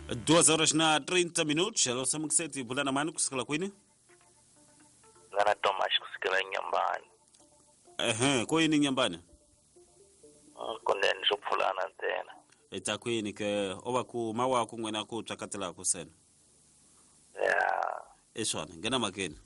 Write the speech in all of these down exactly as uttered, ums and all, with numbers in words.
duas horas na trinta minutos. Hello, Samukseti, Bulana Manu, kusikala kwini? Ngana Tomash kusikila nyambani. Ehe, kwini nyambani? Kondeni supulana tena. Eta kwini ke oba ku mawa ku ngwena ku takatela ku sena. Ya. Eswana, ngena makeni.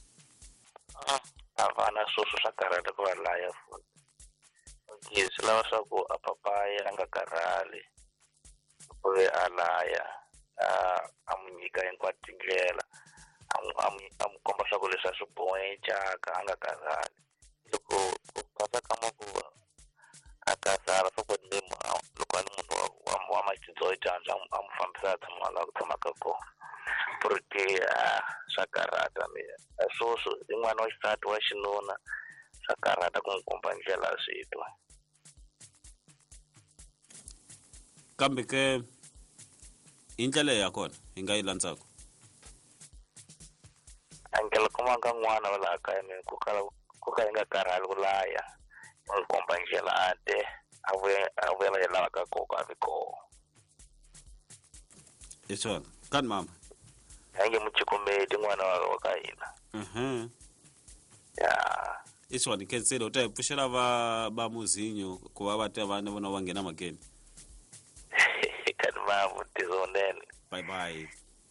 Avana susu sakarata kwa laya futhi. Ngisi lawa saku apapaya angakarali. Kwe alaya. Ah, amunyika enkwatingela. Am am komba saku lesa supoe chaka angakarali. Luku kupasa kama ku akasara saku ndimo luku anu mundu wa wa machizoi chanja amufambisa tamala tamakako. Porque uh, sakarata me soso ingwana wasitatu washinona sakarata kunkomba ndlela sitwa Kambe ke indlela yakhona ingayilantsako. angela kuma ka n'wana wala kaya me kukala kuka inga karali kulaya kunkomba ndlela ate avuye avuyela yela ka koko aviko Eswana, kan mama. yange muchikomedi n'wana wa kaina Mhm. ya Eswana kenselo ta pushela ba ba muzinyo kuba bate abana bona wangena makeni. kan mamu tizonene Bye bye.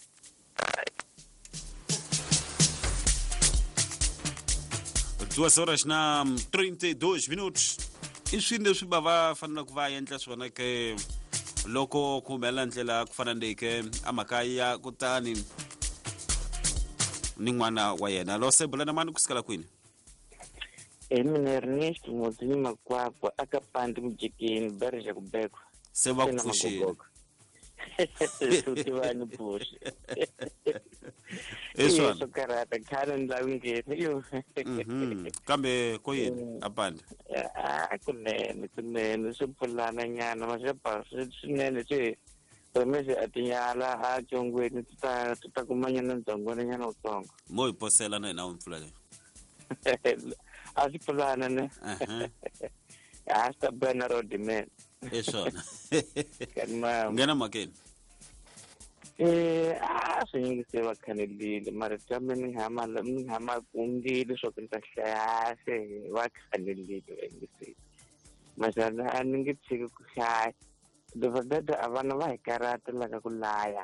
duas horas na trinta e dois minutos. Iswini leswi va va fanele ku va endla swona ke loko ku humelela ndlela ku fana ndeke amakaya kutani ni n'wana wa yena. Lo sebulana mani kusikala kwini? Emina Ernest Mozini Makwakwa akapandi mujekeni barja kubekwa. Se va kufushila. Sutivani push. Eswana. Eso karata kana ndawingeni yo. Mhm. Kambe ko yini apanda? Ah kunene kunene supulana nyana masapa sinene che. Pemese atinyala ha jongweni tuta tutakumanya ndzongwana nyana utsongo. Mo iposela na na umfula le. Asipulana ne. Aha. Hasta bana road man. Eswana. Kanma. Ngena makeni. Eh, ah, singing seva kanelile, mara tambe ni hama ni hama kundile sokinta hlase wa kanelile ngisi. Masana aningi tsiko kushai. Dovadada avana va hikarata la ka kulaya.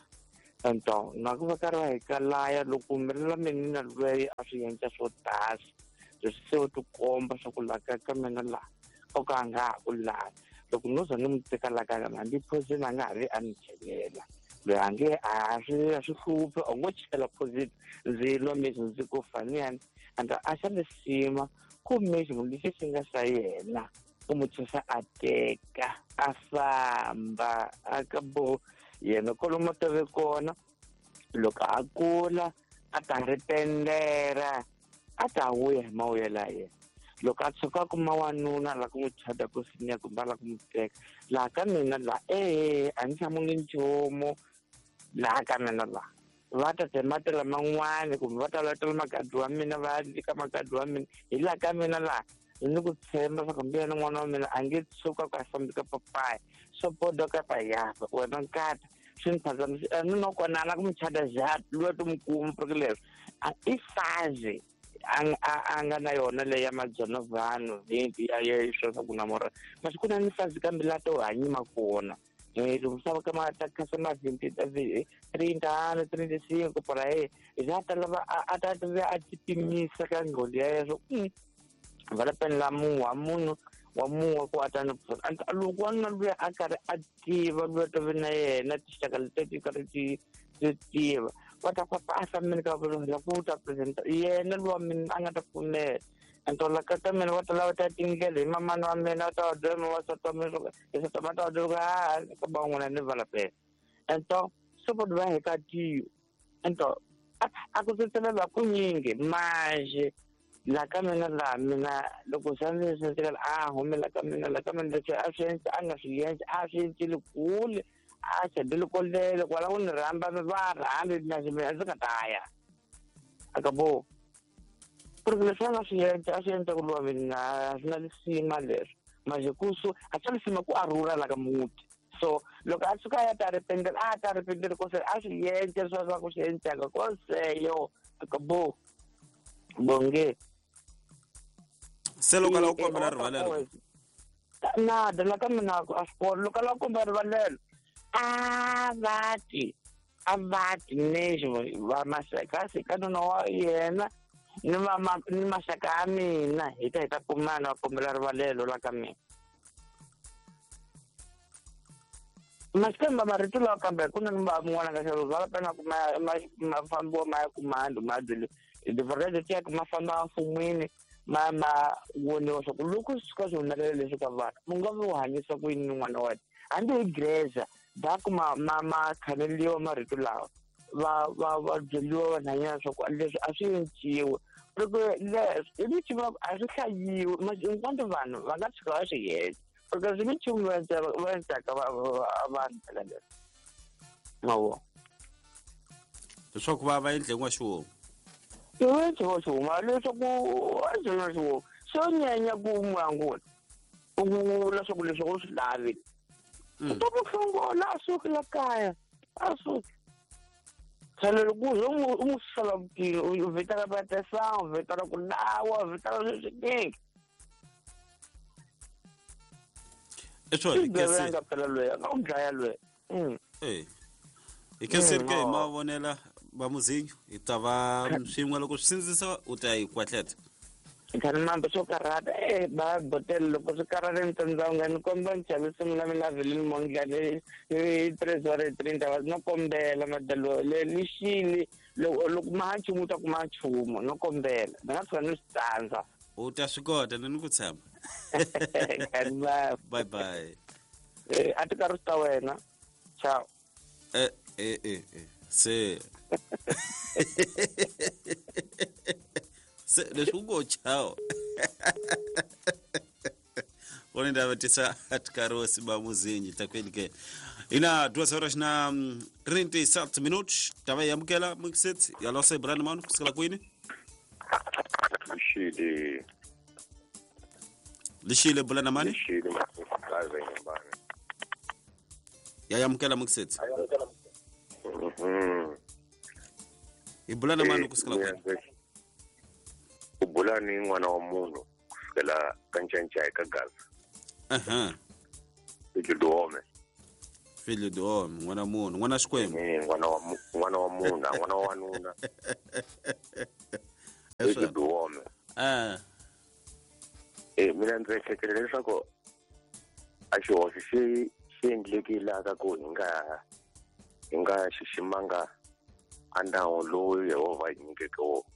Tanto, na ku va karwa hikalaya loko mirila menina lweyi a swi endla swo tasa. Se u tikomba swa ku laka ka mina la. O ka nga ku la. Loko no za ni muteka la ka na ndi phosi na nga ri anichelela. Lange a swi a swi hluphi o ngo chela positive zilo mesi ndzi ku faniani anda a xa lesima ku mesi munhu lexi xi nga xa yena u mutsisa a teka a famba a ka bo yena kolomo tove kona loko a kula a ta ritendera a ta vuya hi mawuyela yena loko a tshuka ku mawanuna la ku n'wi chata ku sinya ku mbala ku n'wi teka laha ka mina la ehe a ni hlamuli nchumu laha ka mina la va ta tsematela man'wani kumbe va ta latela magadi wa mina va nyika magadi wa mina hi laha ka mina laha hi ni ku tshemba swa ku mbuyana n'wana wa mina a nge tshuka ku a fambi ka papaya swo poda ka payafa wena nkata swi ni phazamisa ni no kona la ku mi chata zat luwa to mi kuma porque leswi i faze a nga na yona leyi ya madzona vanhu vinti ya ye swo swa ku namora masi ku na ni faze kambe la to hanyima kona eh lo sa ka mata ka sa ma vinti ta vi trenta trentacinque por aí já tá lá a ta a tipimisa ka ngoli ya so vale pen la mu wa munhu wa mu ko atana anta loko wana lwe a karhi a tiva lwe to vina yena tixaka leti ka ti tiva va ta pasa mina ka vona la ku ta presenta yena lwa mina a nga ta pfuneta anto la ka ta mina va ta lava ta tingela hi mamana wa mina ta dema wa sa ta mina sa ta mata doga ka ba n'wana ni vala pe anto support va hi ka tiyo anto a ku tsetela ku nyingi manje la ka mina la mina loko sa ni sentekela a humela ka mina la ka mina leswi a swi endla a nga swi endla a swi endlile kule a xedile kolele kwala ku ni rhamba va rhambi na xi mina ndzi nga ta ya aka bo porque leswi a nga swi endla a swi endla ku luwa mina a swi na lisima leswi manje kuso a swi lisima ku a rhurha la ka muti so loko a suka ya ta arrepentela a ta arrepentela ko se a swi endle swa swa ku swi endlaka ko se yo ka bo bonge se loko la u kombela rivalelo na dala ka mina a swi loko la u kombela rivalelo a vati a vati nexo va masaka se ka nuna wa yena ni va ni maxaka ya mina hi ta hi ta kumana va kombela rivalelo la ka mina masikamba marito lawa kambe ku na ni va mun'wana ka xelo va pena ku ma mafambiwa ma ya kumanda madzili different ti ya ku ma famba mfumwini ma ma voniwa swa ku loko swi suka swi humelela leswi ka vana mu nga vi hanyisa ku yini n'wana wa wena hambi hi greza va ku ma ma ma khaneliwa marito lawa va va va byeliwa vanhanyana swa ku leswi a swi endliwe loko leswi i minchumu a swi hlayiwi hinkwavo vanhu va nga tshuka va swi heta porque swi minchumu va va endlaka vanhu phela leswi mavona leswaku va va endle n'waxiwomu iwenze wa xihuma leswaku a byela xiwomu xo nyenya ku muangula u leswaku leswi u swi lavi u ta vuhlongola a suki la kaya a suki khale loko u n'wi sala vutini u vitana vatesanga u vitana ku lawa u vitana leswi nenge eswona phela loyi a nga u dlaya loyi eh i khanseri ke ma vonela va muzinyo hi ta va swin'we loko swi sindzisa u ta yi kwatleta khani mambe swo karhata eh ba botelo loko swi karhata ni tsandzaka nga ni komba ni chavisa mina mina vhele ni mondlane hi tres horas trenta hours no kombela madalo le lixili loko loko ma ha nchumu ta ku ma nchumu no kombela ni nga tshuka ni swi tsandza u ta swi kota ni ku tshama khani mambe bye bye eh a ti karhi ta wena ciao eh eh eh se se leswi ngo chao wona ndava tisa atkarosi ba muzinyi takweli ke ina duas horas na trinta e sete minutos tava yamukela mukset ya losa brand man kusikala kwini lishile lishile bulana mani lishile kaza nyumbani ya yamukela mukset mhm ibulana mani kusikala kwini ubulani n'wana wa munhu kufikela ka ncanca eka gaza aha filho do homem filho do homem n'wana munhu n'wana xikwembu n'wana wa n'wana wa munhu n'wana wa wanuna filho do homem ah eh mina ndzi ehleketela leswaku a xihoxo xi xi endlekilaka ku hi nga hi nga xiximanga a nawu lowu Yehovha hi nyikeke wona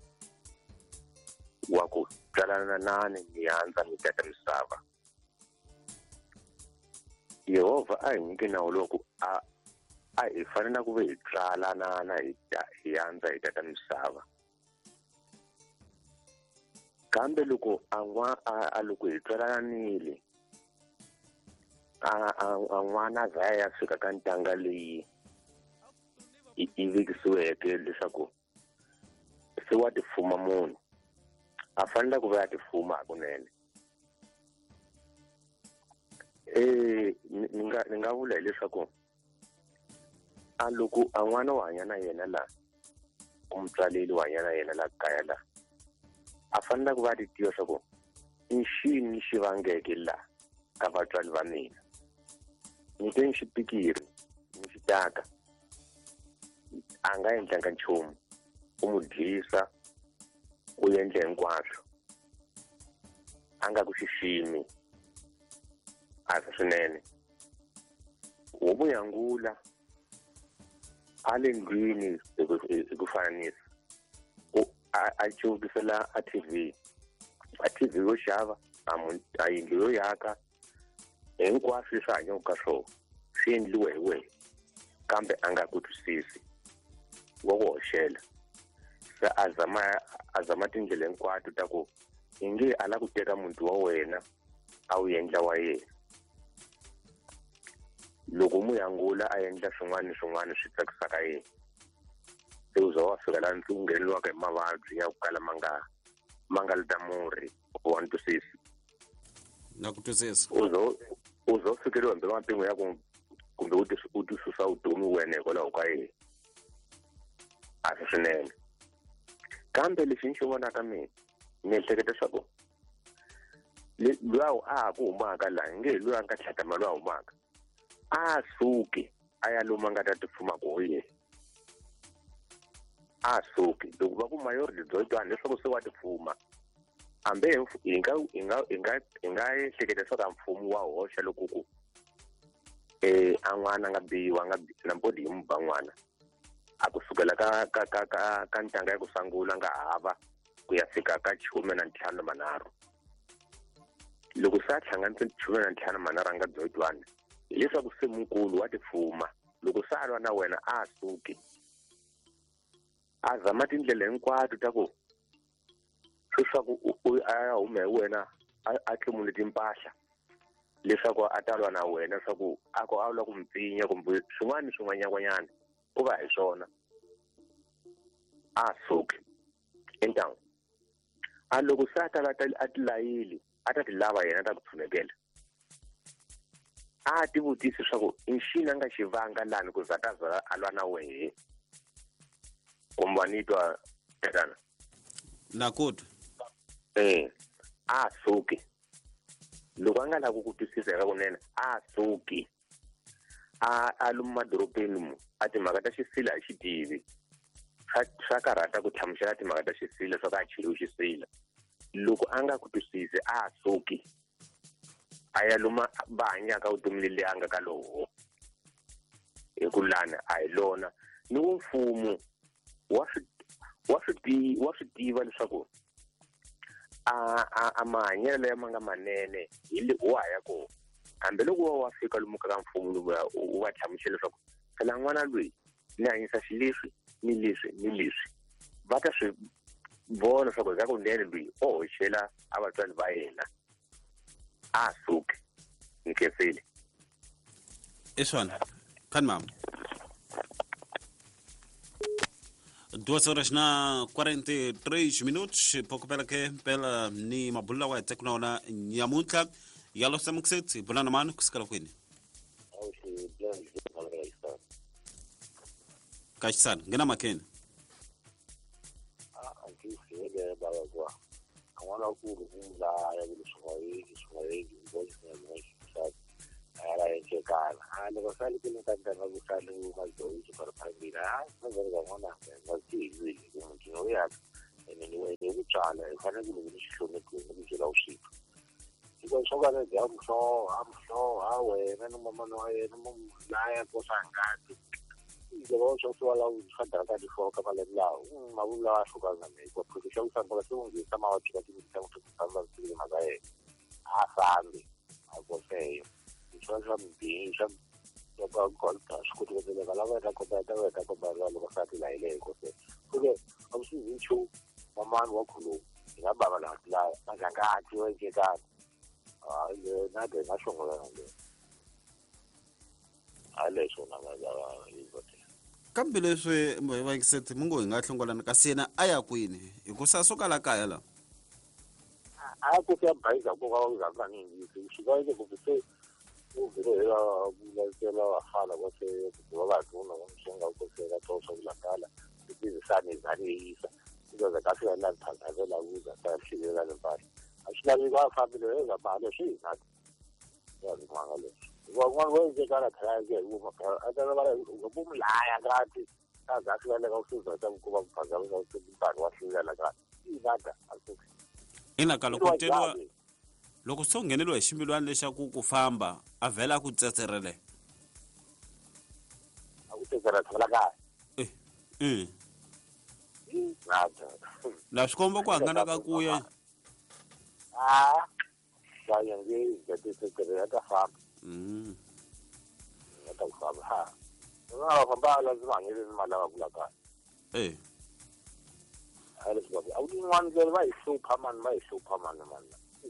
wa ku tsalana nani mihandza mi teka misava Yehovha a hi nyike nawu loko a a hi fanele ku ve hi tsalanana hi hi handza hi teka misava kambe loko a n'wa a loko hi tsalananile a a n'wana za ya fika ka ntanga leyi yi vekisiweke leswaku se wa ti fuma munhu a fanele ku va ya ti fuma hakunene eh ni nga ni nga vula leswaku a loko a n'wana wa hanya na yena la umtsaleli wa hanya na yena la kaya la a fanele ku va ti tiva swaku i xini xi vangeke la ka vatswali va mina ni te xipikiri ni xitaka a nga endlanga nchumu u mu dyisa u endla hinkwaswo a nga ku xiximi a swinene wo vuyangula a le ndlwini hi ku fananisa a chuvukisela a T V a T V yo xava a yindlu yo yaka hinkwaswo swi hanyaka ka swona swi endliwe hi wena kambe a nga ku twisisi wa ku hoxela se a zama a zama tindlela hinkwato ta ku i nge a la ku teka muti wa wena a wu endla wa yena loko muyangula a endla swin'wana swin'wana swi tsakisaka yena se u za wa fika laha u ngheneliwaka hi mavabyi ya ku kala ma nga ma nga leta murhi wa ntwisisi na ku twisisa u zo u zo fikeriwa hi mapingo ya ku kumbe u ti u ti susa vutomi wena hikwalaho ka yena a swi swinene kambe lexi ni xi vonaka mina ni ehleketa leswaku luya a ha ku humaka laha nge hi luya a nga tlhatama luya humaka a suki a ya lomu a nga ta tifuma koho yena a suki loko va ku majority byo twana leswaku se wa tifuma hambe hi nga hi nga hi nga hi nga ehleketa leswaku mfumo wa hoxa loko ku eh a n'wana nga biwa nga na mbodi hi mba n'wana a kusukela ka ka ka ka ka ntanga ya ku sangula nga hava ku ya fika ka khume na ntlhanu manharhu loko sa hlanganise khume na ntlhanu manharhu nga byoitwana hileswaku se mukulu wa tifuma loko sa alwa na wena a suki a zama tindlela hinkwato ta ku leswaku a hume hi wena a tlumule timpahla leswaku a talwa na wena leswaku a ko a lava ku mpfinya kumbe swin'wana swin'wanyana u va hi swona a suki entangu a loko se a tala a tilayili a ta ti lava yena ta ku tshunekela a ti vutisi leswaku i nxini a nga xi vanga lani ku za ta za a lwa na wehe kumbe ni twa tana nakuto eh a suki loko a nga lavi ku twisisa eka kunene a suki a a lomu madorobeni mu a timhaka ta xisila hi xitivi swa karhata ku hlamusela timhaka ta xisila swa ku a chiliwe xisila loko a nga ku twisisi a suki a ya lomu va hanyaka vutomi leli a nga ka lowo hi ku lana a hi lona ni wo mfumo wa swi wa swi wa swi tiva leswaku a a mahanyelo lama nga manene hi le wa ya ko kambe loko wa fika lomu ka mfumo lowu wa hlamusela leswaku phela n'wana loyi ni hanyisa xileswi ni leswi ni leswi va ta swi vona leswaku ka kunene loyi o hoxela a vatswari va yena a suki ni kefile iswana kan mama duas horas na quarenta e três minutos pouco pela que pela ni mabulla wa tekuna ona nyamunta yalo samukset bulana manu kusikala kwini kashsan ngena makeni ah ngifike baba kwa awala ku ngula ya bilishoyi shoyi ngoyi ngoyi ara yake kana ana basali kile kanda na busali ngoyi kwa pambira ngazanga ngona ngazizwi umuntu noyazi ene wewe utshala efana kulungishilome kulungishela ushipho iko shokana jamso amso hawe nana mama noye nomlaya kosangati lo so so la ufanda ka di foka pale lao mabula shokana me ko profession usamba sungi kama watu katika kitabu kusamba zile magae afambi akoseo swa mbinja kwa kolta skuti de la lava ko ta ta ta ko ba lo ka sati la ile ko se kuke awusizi nchu mamani wakhulu ngababa la la ngakathi weke ka ah le na de na shongola nge ale sona la la ibote kambe leswi va ngiseti mungu hi nga hlongolana kasi yena a ya kwini hikusa soka la kaya la a ku ya baiza ko ga u zaka ni ngi swi ga ke ku se uvela kulakela wahala kwase kuwabaduna ngomshenga ukosela toso kulakala izisane zaneyisa kuzoza kafika la thanthazela kuza sayashikela lempahla ashilali kwa family ezabalo shinathi yazi mangalo ngwana wenze kana khaya uma atala bala ngobumlaya kathi azafika ka usiza ta kuba kuphazamisa usibani washikela ka inada asuki ina kalokotelwa loko so nghenelwa hi ximilwana lexaku ku famba a vhela ku tsetserele a ku tsetserela thola kaya eh eh nada la swikomba ku hangana ka ku ya ah ya yange ya tsetserela ta famba mm ya ta famba ha na famba lazima ngile mala kula kaya eh ala sibabu au ni one girl vai super man vai super man man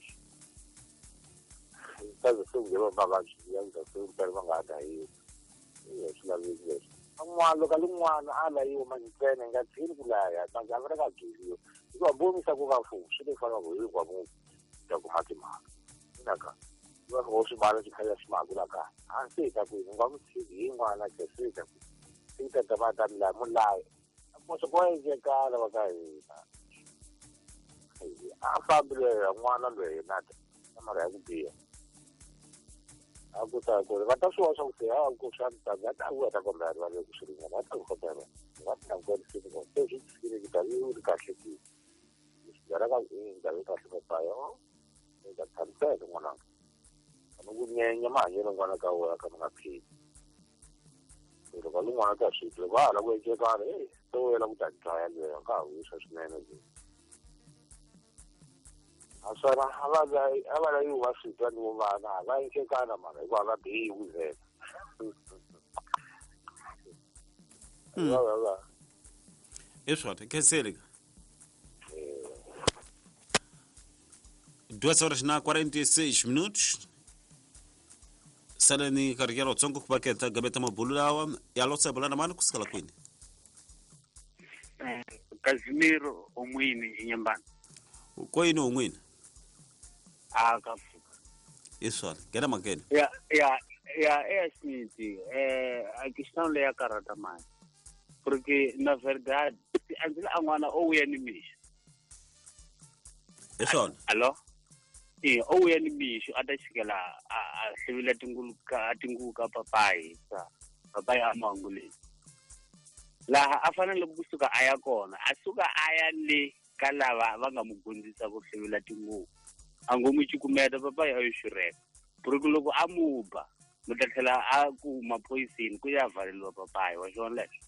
kaze sungelo baba yanza super bangada hiyo hiyo silabize amwalo kalungwana ala hiyo manitsene ngathini kulaya bangavera kagiyo ikwa bomisa kukafu shile fana ko ikwa mu ya kumatima inaka va go se bala se kaya se magula ka a se ta ku ngwa mo se di ngwa na ke se ta ku se ta ta ba ta la mo la mo se ko e ka la ba ka a fa bile ngwana le na ta mara ya ku dia a ku ta ko va ta so so se a ku sa ta ga ta u ta ko ba va le ku se ni na ta ko ta va ta ko se ko se se se ni ta ni u ka se ki ya ra ga ni ta ta se pa yo ni ta ta ta ngwana no nye ma ye ngwana ka wa ka ma phi ro ka lu ngwana ka shi lo ba la we je ka re to ya la mu ta ta ya le ka u sa shi ne ne asara hala ga hala ga yu wa shi ta ni wa na ba ke ka na ma ba ga bi u ze la la la eso te que ser duas horas na quarenta e seis minutos. Sana ni karigero tsongo kubaketa gabeta mabululawa ya lotsa bulana manu kusikala kwini. Eh, Casimiro omwini inyambani. Ko ino omwini. Ah, kafuka. Isso, gera magene. Ya ya ya é assim, é a questão le ya karata mãe. Porque na verdade, antes a ngwana o ya ni misho. Isso. Allo? Eh, o ya ni misho adashikela a hlevela tinguluka tinguka papai sa. Papai amangule. Laha a fanele kusuka aya kona, asuka aya le kalava va nga mugundisa ku hlevela tinguka. Angomu chikumeta papai ayo shureka. Porque loko a muba mu ta tlhela a kuma poison ku ya valeliwa papai wa swona leswo.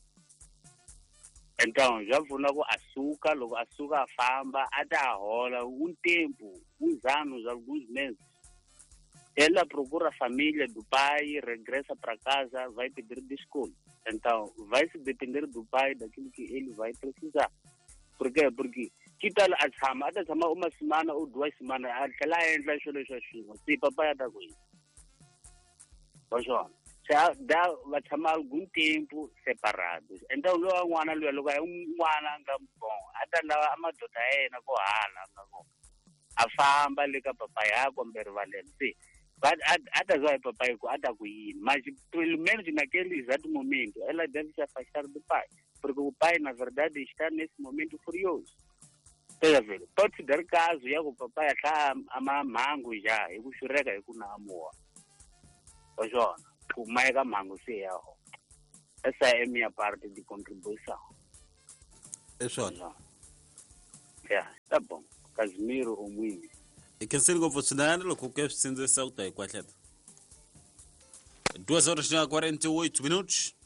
Então já pfuna ku asuka loko asuka a famba a ta hola un tempo uns anos alguns meses. Ela procura família do pai, regressa para casa, vai pedir desconto. Então vai se depender do pai daquilo que ele vai precisar. Por quê? Porque que tal a tshama a ta tshama uma semana ou duas semanas a tlhela a endla swilo leswi swin'we se papai a ta ku yini wa swona se da va tshama algum tempo separados. Então lowa n'wana luya loko a n'wana a nga mbongo a ta lava amadoda ya yena ko hala nga kona a famba le ka papai a kombe rivaleni se a ta zwa hi papai ku a ta ku yini mas pelo menos naquele exato momento ela deve se afastar do pai porque o pai na verdade está nesse momento furioso. Pode se dar caso ya ku papai a tlha ama mango ja hi ku xureka hi ku na amuwa wa swona ku mayeka mango se yaho essa é minha parte de contribuição. Isso. Ya tá bom. Casimiro omwini. E que ser go funcionando loko que sinze sauta e quatleta. duas horas na quarenta e oito minutos.